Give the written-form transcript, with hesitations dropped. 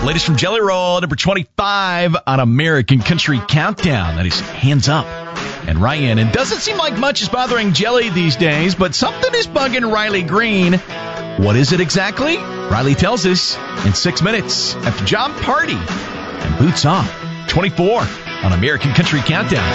Latest from Jelly Roll, number 25 on American Country Countdown. That is Hands Up and Ryan. And doesn't seem like much is bothering Jelly these days, but something is bugging Riley Green. What is it exactly? Riley tells us in 6 minutes after John Party and Boots Off. 24 on American Country Countdown.